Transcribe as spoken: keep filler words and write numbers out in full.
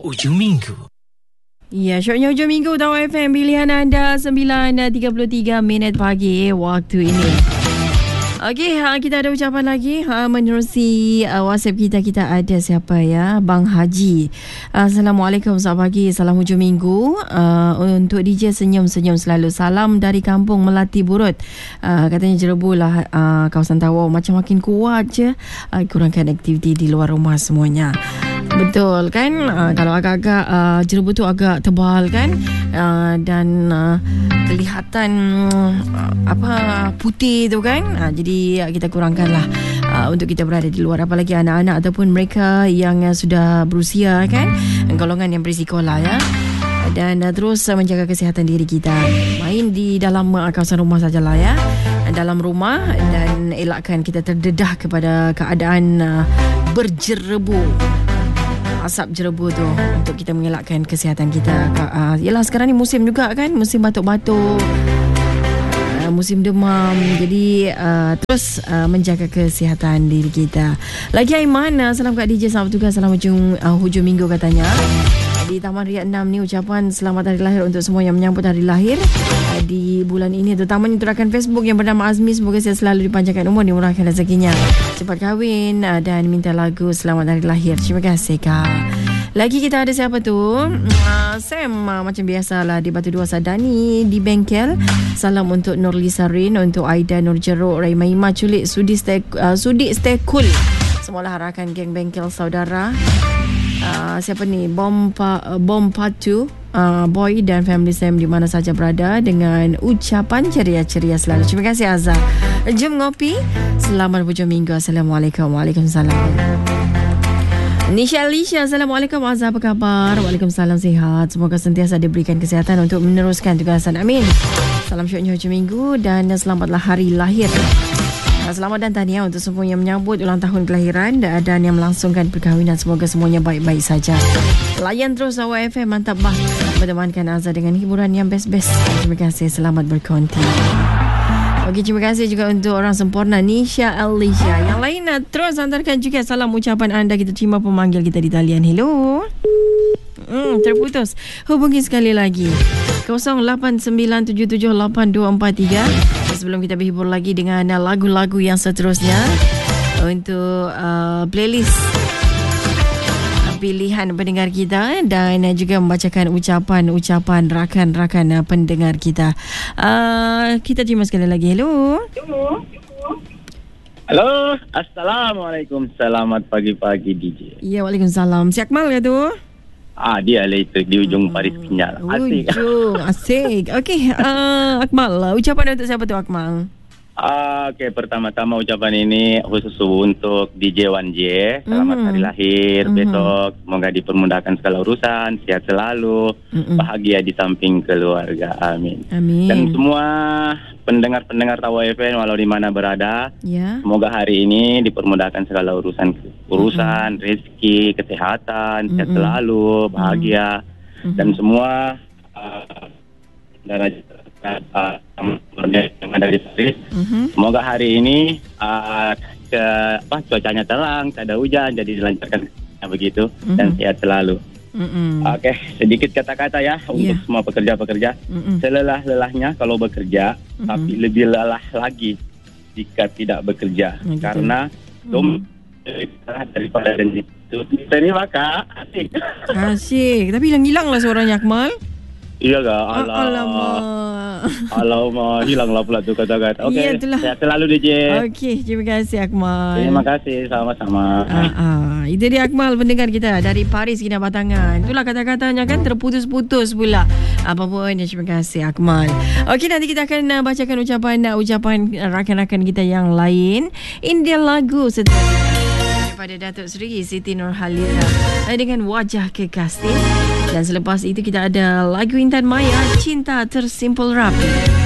Ujung Minggu. Ya, syoknya Ujung Minggu Tawa F M. Pilihan anda sembilan tiga puluh tiga minit pagi waktu ini. Okey, ha, kita ada ucapan lagi ha, menerusi uh, WhatsApp kita. Kita ada siapa ya? Bang Haji. Assalamualaikum, selamat pagi. Salam Hujung Minggu. Uh, untuk D J senyum-senyum selalu. Salam dari kampung Melati Burut. Uh, katanya Jerebu lah uh, kawasan Tawau. Macam makin kuat je. Uh, kurangkan aktiviti di luar rumah semuanya. Betul kan? Uh, kalau agak-agak uh, Jerebu tu agak tebal kan? Uh, dan uh, kelihatan uh, apa putih tu kan? Uh, jadi uh, kita kurangkanlah uh, untuk kita berada di luar, apalagi anak-anak ataupun mereka yang uh, sudah berusia kan? Golongan yang berisiko lah ya. Dan uh, terus uh, menjaga kesihatan diri kita. Main di dalam uh, kawasan rumah sajalah ya. Dalam rumah, dan elakkan kita terdedah kepada keadaan uh, berjerebu. Asap jerebu tu untuk kita mengelakkan kesihatan kita. Uh, yelah sekarang ni musim juga kan, musim batuk-batuk, uh, musim demam. Jadi uh, terus uh, menjaga kesihatan diri kita. Lagi Aiman, uh, salam kat D J, selamat bertugas, salam hujung, uh, hujung minggu katanya. Di Taman Riyad enam ni ucapan selamat hari lahir untuk semua yang menyambut hari lahir uh, di bulan ini, terutamanya untuk rakan Facebook yang bernama Azmi. Semoga saya selalu dipanjangkan umur, dimurahkan rezekinya, cepat kahwin uh, dan minta lagu selamat hari lahir. Terima kasih Kak. Lagi kita ada siapa tu? Uh, Sam, uh, macam biasalah di Batu Dua Sadani di bengkel. Salam untuk Nurli Sarin, untuk Aida Nur Jeruk, Raima Ima Culik, Sudi stay, uh, Sudi stay cool. Semualah rakan geng bengkel saudara. Uh, siapa ni? Bom pa, uh, Bom Patu, uh, Boy dan family Sam di mana saja berada, dengan ucapan ceria-ceria selalu. Terima kasih Azhar. Jom ngopi. Selamat hujung minggu. Assalamualaikum. Waalaikumsalam. Nisha Alicia, Assalamualaikum Azhar, apa khabar? Waalaikumsalam, sihat. Semoga sentiasa diberikan kesihatan untuk meneruskan tugasan. Amin. Salam syoknya hujung minggu dan selamatlah hari lahir. Selamat dan tahniah untuk semua yang menyambut ulang tahun kelahiran dan yang melangsungkan perkahwinan. Semoga semuanya baik-baik saja. Layan terus Awak F M, mantap bah. Bertemankan Azhar dengan hiburan yang best-best. Terima kasih, selamat berkonti. Okey, terima kasih juga untuk orang sempurna Nisha Alicia. Yang lain terus hantarkan juga salam ucapan anda. Kita terima pemanggil kita di talian. Hello. Hmm, terputus. Hubungi sekali lagi kosong lapan sembilan tujuh tujuh lapan dua empat tiga. Sebelum kita berhibur lagi dengan lagu-lagu yang seterusnya untuk uh, playlist pilihan pendengar kita, dan juga membacakan ucapan-ucapan rakan-rakan pendengar kita. Uh, kita terima sekali lagi. Hello. Halo. Assalamualaikum. Selamat pagi-pagi D J. Ya, waalaikumsalam. Si Akmal ke tu? Ah, dia later di ujung Paris Pinjal. Asik. Ujung, asik. Okey, uh, Akmal, ucapan untuk siapa tu Akmal? Ah, Okey, pertama-tama ucapan ini khusus untuk D J Wan J. Selamat mm-hmm. hari lahir mm-hmm. besok. Semoga dipermudahkan segala urusan, sehat selalu, mm-hmm. bahagia di samping keluarga. Amin. Amin. Dan semua pendengar-pendengar Tawa F M walau di mana berada, yeah. semoga hari ini dipermudahkan segala urusan, urusan mm-hmm. rezeki, kesehatan, sehat mm-hmm. selalu, bahagia, mm-hmm. dan semua uh, dan uh, yang ada di Paris. Mm-hmm. Semoga hari ini uh, ke, apa, cuacanya terang, tak ada hujan, jadi dilancarkan begitu, mm-hmm. dan sehat selalu. Mm-hmm. Oke, okay, sedikit kata-kata ya yeah. untuk semua pekerja-pekerja. Mm-hmm. Selelah-lelahnya kalau bekerja, mm-hmm. tapi lebih lelah lagi jika tidak bekerja. Mm-hmm. Karena dom mm-hmm. daripada janji itu. Terima Kak. Asik. Asik. Tapi hilang-hilang lah suaranya Akmal. Iya kak. Alah. Alamak. Alamak, hilanglah pula tu kata-kata. Okey, ya, sehat selalu D J. Okey, terima kasih Akmal. Terima kasih, sama-sama. Ah, ah. Itu dia Akmal, pendengar kita dari Paris Kinabatangan. Itulah kata-katanya kan, terputus-putus pula. Apapun, terima kasih Akmal. Okey, nanti kita akan uh, bacakan ucapan uh, ucapan uh, rakan-rakan kita yang lain. India lagu seterusnya daripada Datuk Seri Siti Nurhaliza dengan Wajah Kekasih. Dan selepas itu kita ada lagu Intan Maya, Cinta Tersimpul Rapi.